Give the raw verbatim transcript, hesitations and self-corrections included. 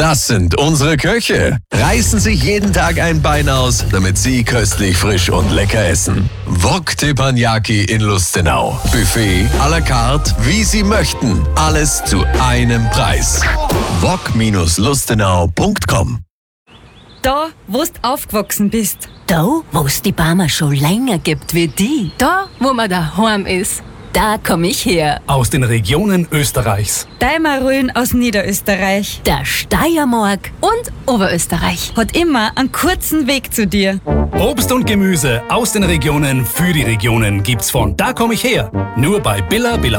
Das sind unsere Köche. Reißen sich jeden Tag ein Bein aus, damit Sie köstlich, frisch und lecker essen. Wok Teppanyaki in Lustenau. Buffet à la carte, wie Sie möchten. Alles zu einem Preis. wok Bindestrich lustenau Punkt com. Da, wo du aufgewachsen bist. Da, wo es die Barmer schon länger gibt wie die. Da, wo man daheim ist. Da komm ich her. Aus den Regionen Österreichs. Deimarön aus Niederösterreich. Der Steiermark. Und Oberösterreich. Hat immer einen kurzen Weg zu dir. Obst und Gemüse aus den Regionen für die Regionen gibt's von Da komm ich her. Nur bei Billa Billa.